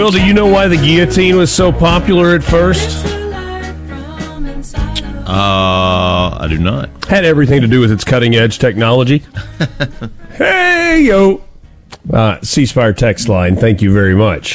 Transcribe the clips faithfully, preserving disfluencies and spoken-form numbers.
Will, do you know why the guillotine was so popular at first? Uh, I do not. Had everything to do with its cutting-edge technology. Hey, yo. Uh, C Spire text line, thank you very much.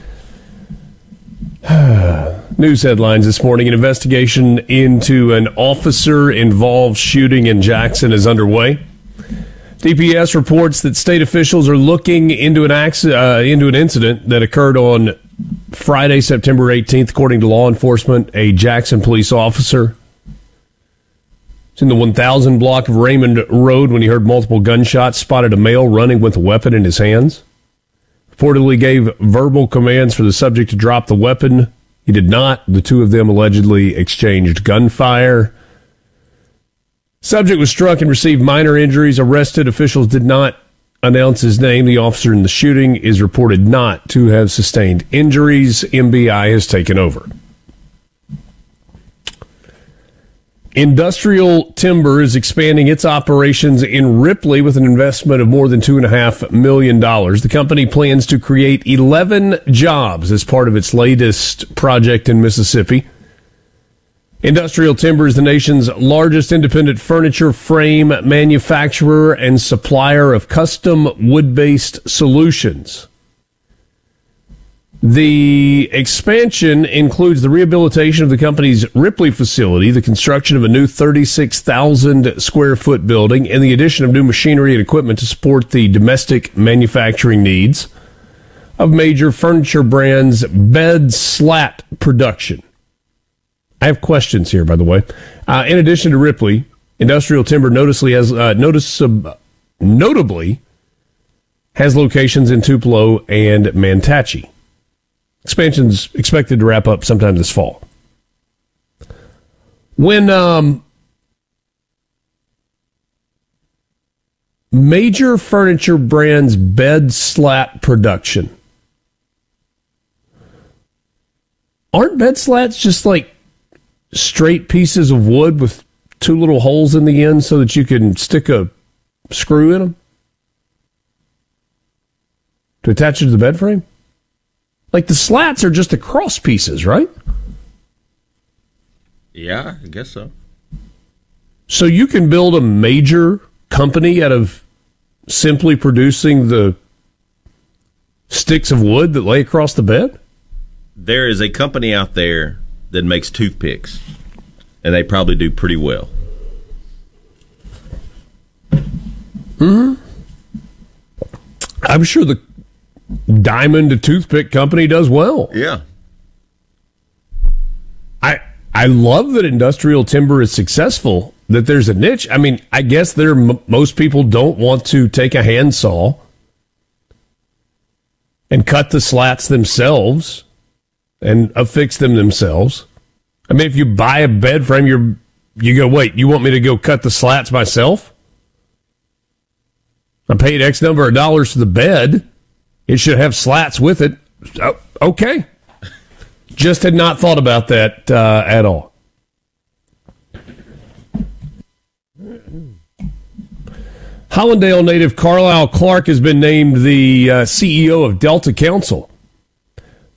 News headlines this morning. An investigation into an officer-involved shooting in Jackson is underway. D P S reports that state officials are looking into an accident, uh, into an incident that occurred on Friday, September eighteenth. According to law enforcement, a Jackson police officer was in the one thousand block of Raymond Road when he heard multiple gunshots, spotted a male running with a weapon in his hands. Reportedly gave verbal commands for the subject to drop the weapon. He did not. The two of them allegedly exchanged gunfire. Subject was struck and received minor injuries. Arrested officials did not announce his name. The officer in the shooting is reported not to have sustained injuries. M B I has taken over. Industrial Timber is expanding its operations in Ripley with an investment of more than two point five million dollars. The company plans to create eleven jobs as part of its latest project in Mississippi. Industrial Timber is the nation's largest independent furniture frame manufacturer and supplier of custom wood-based solutions. The expansion includes the rehabilitation of the company's Ripley facility, the construction of a new thirty-six thousand square foot building, and the addition of new machinery and equipment to support the domestic manufacturing needs of major furniture brands' bed slat production. I have questions here, by the way. Uh, in addition to Ripley, Industrial Timber noticeably has uh, notice, uh, notably has locations in Tupelo and Manatee. Expansion's expected to wrap up sometime this fall. When um, major furniture brands' bed slat production, aren't bed slats just like straight pieces of wood with two little holes in the end so that you can stick a screw in them to attach it to the bed frame? Like the slats are just the cross pieces, right? Yeah, I guess so. So you can build a major company out of simply producing the sticks of wood that lay across the bed? There is a company out there that makes toothpicks, and they probably do pretty well. Hmm. I'm sure the Diamond Toothpick Company does well. Yeah. I I love that Industrial Timber is successful, that there's a niche. I mean, I guess there m- most people don't want to take a handsaw and cut the slats themselves and affix them themselves. I mean, if you buy a bed frame, you're, you go, wait, you want me to go cut the slats myself? I paid X number of dollars for the bed. It should have slats with it. Oh, okay. Just had not thought about that uh, at all. Hollandale native Carlisle Clark has been named the uh, C E O of Delta Council.